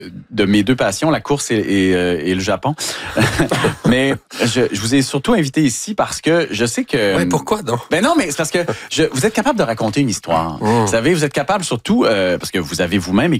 de mes deux passions, la course et le Japon. Mais je vous ai surtout invité ici parce que je sais que... Ouais, pourquoi donc? Ben non, mais c'est parce que vous êtes capable de raconter une histoire. Vous savez, vous êtes capable surtout, parce que vous avez vous-même